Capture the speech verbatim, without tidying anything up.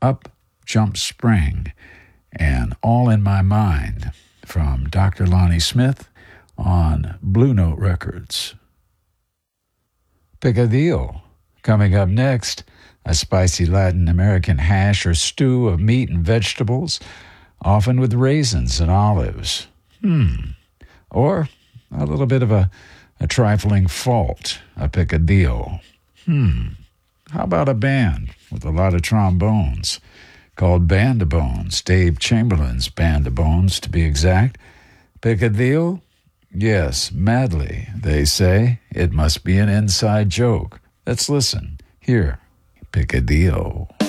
Up Jump Spring, and All in My Mind from Doctor Lonnie Smith on Blue Note Records. Picadillo. Coming up next, a spicy Latin American hash or stew of meat and vegetables, often with raisins and olives. Hmm. Or a little bit of a, a trifling fault, a picadillo. Hmm. How about a band with a lot of trombones called Band of Bones, Dave Chamberlain's Band of Bones to be exact? Picadillo? Yes, madly, they say. It must be an inside joke. Let's listen. Here, Picadillo.